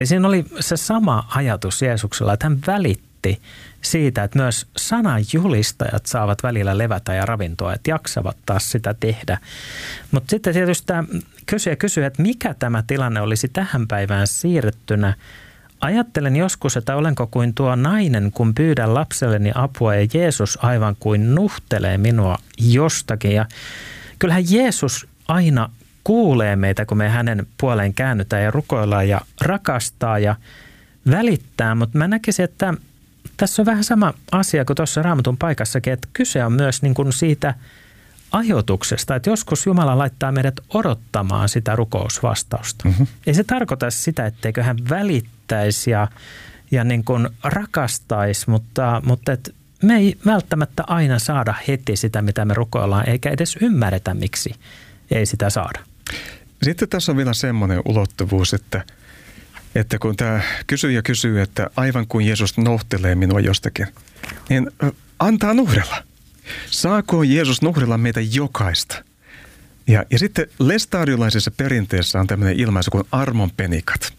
Ja siinä oli se sama ajatus Jeesuksella, että hän välitti siitä, että myös sananjulistajat saavat välillä levätä ja ravintoa, että jaksavat taas sitä tehdä. Mutta sitten tietysti tämä kysyjä kysyy, että mikä tämä tilanne olisi tähän päivään siirrettynä. Ajattelen joskus, että olenko kuin tuo nainen, kun pyydän lapselleni apua ja Jeesus aivan kuin nuhtelee minua jostakin. Ja kyllähän Jeesus aina kuulee meitä, kun me hänen puoleen käännytään ja rukoillaan ja rakastaa ja välittää, mutta mä näkisin, että tässä on vähän sama asia kuin tuossa Raamatun paikassakin, että kyse on myös niin kuin siitä ajoituksesta, että joskus Jumala laittaa meidät odottamaan sitä rukousvastausta. Ei se tarkoita sitä, etteikö hän välittäisi ja niin kuin rakastaisi, mutta et me ei välttämättä aina saada heti sitä, mitä me rukoillaan, eikä edes ymmärretä, miksi ei sitä saada. Sitten tässä on vielä semmoinen ulottuvuus, että kun tämä kysyjä kysyy, että aivan kuin Jeesus nohtelee minua jostakin, niin antaa nuhdella. Saako Jeesus nuhdella meitä jokaista? Ja sitten lestadiolaisessa perinteessä on tämmöinen ilmaisu kuin armonpenikat.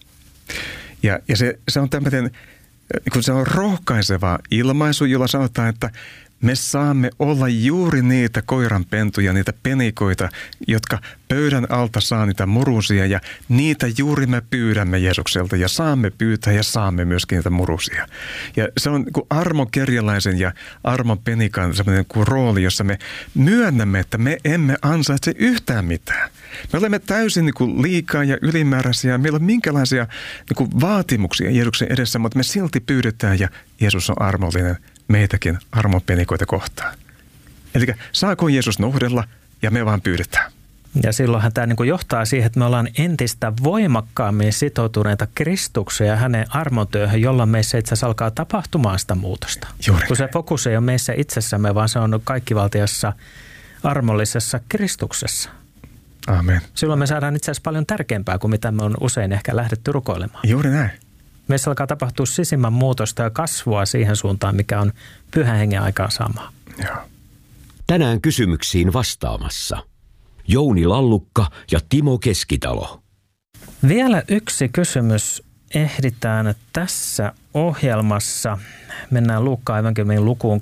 Ja se on tämmöinen, kun se on rohkaiseva ilmaisu, jolla sanotaan, että me saamme olla juuri niitä koiranpentuja, niitä penikoita, jotka pöydän alta saa niitä murusia ja niitä juuri me pyydämme Jeesukselta ja saamme pyytää ja saamme myöskin niitä murusia. Ja se on niin kuin armon kerjäläisen ja armon penikan semmoinen kuin rooli, jossa me myönnämme, että me emme ansaitse yhtään mitään. Me olemme täysin niin kuin liikaa ja ylimääräisiä, meillä on minkälaisia niin kuin vaatimuksia Jeesuksen edessä, mutta me silti pyydetään ja Jeesus on armollinen meitäkin armonpenikoita kohtaan. Eli saako Jeesus nuhdella ja me vaan pyydetään. Ja silloinhan tämä niin johtaa siihen, että me ollaan entistä voimakkaammin sitoutuneita Kristukseen ja hänen armotyöhön, jolla meissä itse asiassa alkaa tapahtumaan sitä muutosta. Juuri kun se fokus ei ole meissä itsessämme, vaan se on kaikkivaltiassa armollisessa Kristuksessa. Amen. Silloin me saadaan itse asiassa paljon tärkeämpää kuin mitä me on usein ehkä lähdetty rukoilemaan. Juuri näin. Meissä alkaa tapahtua sisimmän muutosta ja kasvua siihen suuntaan, mikä on Pyhän Hengen aikaansaamaa. Joo. Tänään kysymyksiin vastaamassa Jouni Lallukka ja Timo Keskitalo. Vielä yksi kysymys ehditään tässä ohjelmassa. Mennään Luukkaan evankeliumin lukuun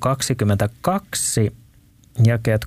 22, jakeet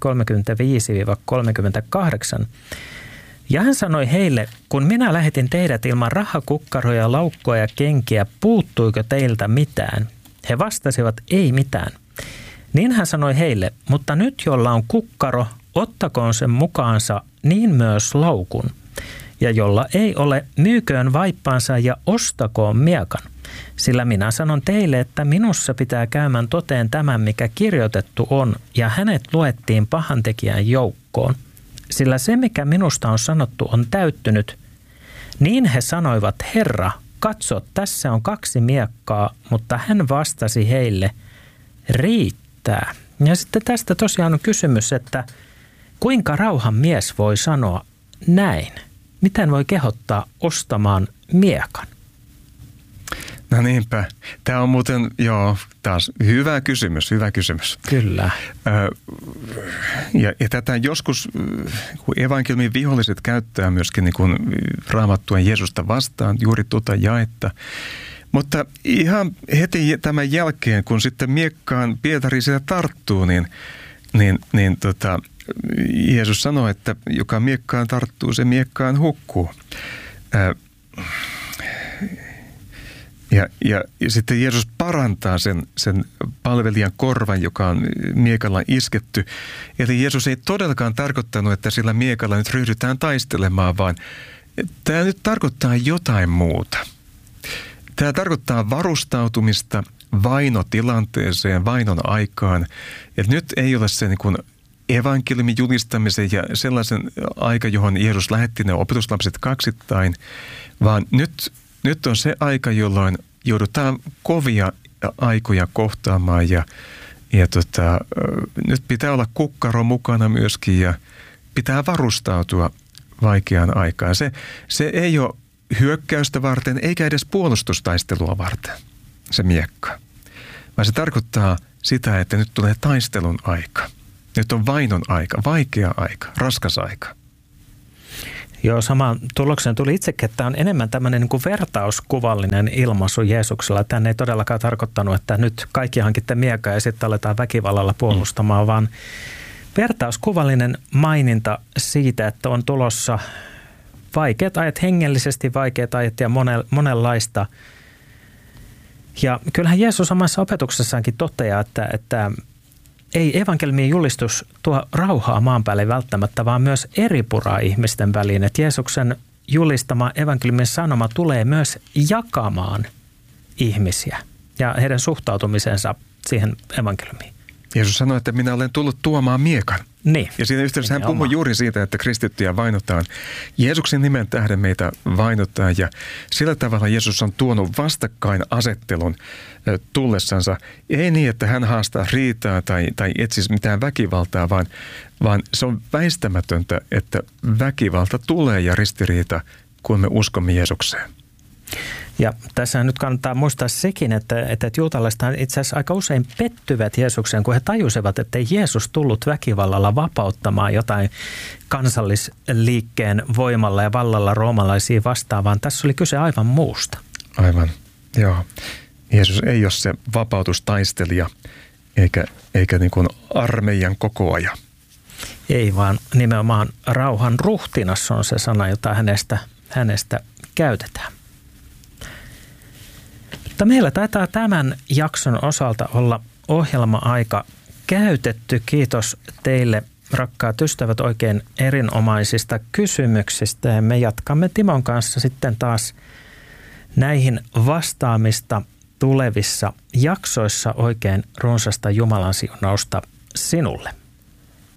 35-38. Ja hän sanoi heille, kun minä lähetin teidät ilman rahakukkaroja, laukkoja ja kenkiä, puuttuiko teiltä mitään? He vastasivat, ei mitään. Niin hän sanoi heille, mutta nyt jolla on kukkaro, ottakoon sen mukaansa niin myös laukun. Ja jolla ei ole, myyköön vaippaansa ja ostakoon miekan. Sillä minä sanon teille, että minussa pitää käymään toteen tämän, mikä kirjoitettu on, ja hänet luettiin pahantekijän joukkoon. Sillä se, mikä minusta on sanottu, on täyttynyt. Niin he sanoivat, Herra, katso, tässä on 2 miekkaa, mutta hän vastasi heille, riittää. Ja sitten tästä tosiaan on kysymys, että kuinka rauhan mies voi sanoa näin? Miten voi kehottaa ostamaan miekan? No niinpä. Tämä on muuten, taas hyvä kysymys. Kyllä. Ja tätä joskus evankeliumin viholliset käyttää myöskin niin kuin Raamattua Jeesusta vastaan, juuri tuota jaetta. Mutta ihan heti tämän jälkeen, kun sitten miekkaan Pietari sitä tarttuu, niin Jeesus sanoi, että joka miekkaan tarttuu, se miekkaan hukkuu. Ja sitten Jeesus parantaa sen palvelijan korvan, joka on miekalla isketty. Eli Jeesus ei todellakaan tarkoittanut, että sillä miekalla nyt ryhdytään taistelemaan, vaan tämä nyt tarkoittaa jotain muuta. Tämä tarkoittaa varustautumista vainotilanteeseen, vainon aikaan. Että nyt ei ole se niin kuin evankeliumin julistamisen ja sellaisen aika, johon Jeesus lähetti ne opetuslapset kaksittain, vaan nyt on se aika, jolloin joudutaan kovia aikoja kohtaamaan ja nyt pitää olla kukkaro mukana myöskin ja pitää varustautua vaikeaan aikaan. Se ei ole hyökkäystä varten eikä edes puolustustaistelua varten, se miekka. Vaan se tarkoittaa sitä, että nyt tulee taistelun aika. Nyt on vainon aika, vaikea aika, raskas aika. Joo, samaan tulokseen tuli itsekin, että tämä on enemmän tämmöinen niin kuin vertauskuvallinen ilmaisu Jeesuksella. Tämä ei todellakaan tarkoittanut, että nyt kaikki hankitte miekaa ja sitten aletaan väkivallalla puolustamaan, vaan vertauskuvallinen maininta siitä, että on tulossa vaikeat ajat, hengellisesti vaikeat ajat ja monenlaista. Ja kyllähän Jeesus omassa opetuksessaankin toteaa, että ei evankeliumin julistus tuo rauhaa maan päälle välttämättä, vaan myös eripuraa ihmisten väliin. Että Jeesuksen julistama evankeliumin sanoma tulee myös jakamaan ihmisiä ja heidän suhtautumisensa siihen evankeliumiin. Jeesus sanoi, että minä olen tullut tuomaan miekan. Niin. Ja siinä yhteydessä hän puhui juuri siitä, että kristittyjä vainotaan. Jeesuksen nimen tähden meitä vainotaan ja sillä tavalla Jeesus on tuonut vastakkainasettelun tullessansa. Ei niin, että hän haastaa riitaa tai etsisi mitään väkivaltaa, vaan se on väistämätöntä, että väkivalta tulee ja ristiriita, kun me uskomme Jeesukseen. Ja tässä nyt kannattaa muistaa sekin, että juutalaiset itse asiassa aika usein pettyvät Jeesukseen, kun he tajusivat, että ei Jeesus tullut väkivallalla vapauttamaan jotain kansallisliikkeen voimalla ja vallalla roomalaisia vastaan, vaan tässä oli kyse aivan muusta. Aivan, joo. Jeesus ei ole se vapautustaistelija eikä niin kuin armeijan kokoaja. Ei, vaan nimenomaan rauhan ruhtinas on se sana, jota hänestä käytetään. Mutta meillä taitaa tämän jakson osalta olla ohjelma-aika käytetty. Kiitos teille, rakkaat ystävät, oikein erinomaisista kysymyksistä. Ja me jatkamme Timon kanssa sitten taas näihin vastaamista tulevissa jaksoissa. Oikein runsasta Jumalan siunausta sinulle.